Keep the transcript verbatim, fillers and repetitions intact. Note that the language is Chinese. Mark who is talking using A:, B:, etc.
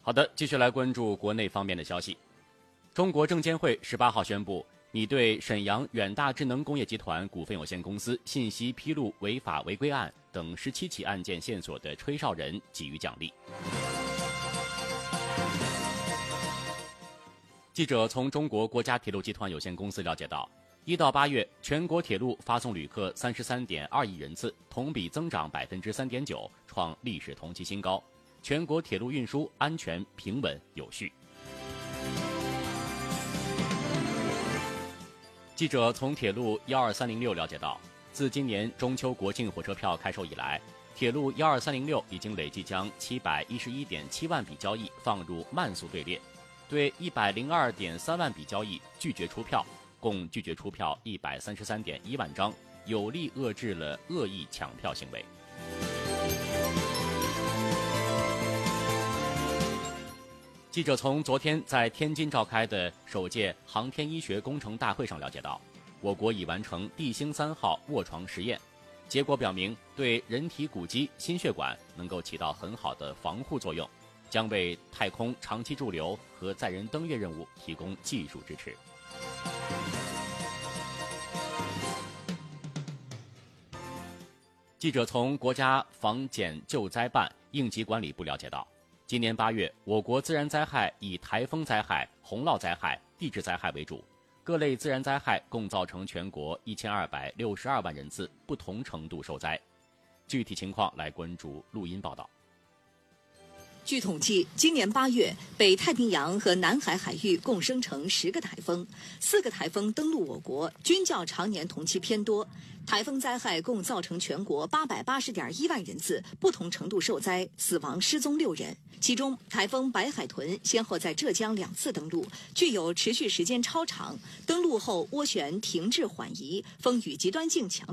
A: 好的，继续来关注国内方面的消息。中国证监会十八号宣布，拟对沈阳远大智能工业集团股份有限公司信息披露违法违规案等十七起案件线索的吹哨人给予奖励。记者从中国国家铁路集团有限公司了解到，一到八月，全国铁路发送旅客三十三点二亿人次，同比增长百分之三点九，创历史同期新高。全国铁路运输安全、平稳、有序。记者从铁路一二三零六了解到，自今年中秋国庆火车票开售以来，铁路一二三零六已经累计将七百一十一点七万笔交易放入慢速队列，对一百零二点三万笔交易拒绝出票，共拒绝出票一百三十三点一万张，有力遏制了恶意抢票行为。记者从昨天在天津召开的首届航天医学工程大会上了解到，我国已完成地星三号卧床实验，结果表明对人体骨肌、心血管能够起到很好的防护作用，将为太空长期驻留和载人登月任务提供技术支持。记者从国家防检救灾办应急管理部了解到，今年八月，我国自然灾害以台风灾害、洪涝灾害、地质灾害为主，各类自然灾害共造成全国一千二百六十二万人次不同程度受灾。具体情况来关注录音报道。
B: 据统计，今年八月，北太平洋和南海海域共生成十个台风，四个台风登陆我国，均较常年同期偏多。台风灾害共造成全国八百八十点一万人次不同程度受灾，死亡失踪六人。其中，台风白海豚先后在浙江两次登陆，具有持续时间超长，登陆后涡旋停滞缓移，风雨极端性强。